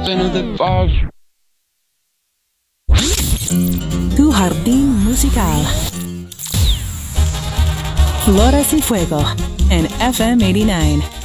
Tu jardín musical. Flores y Fuego en FM 89.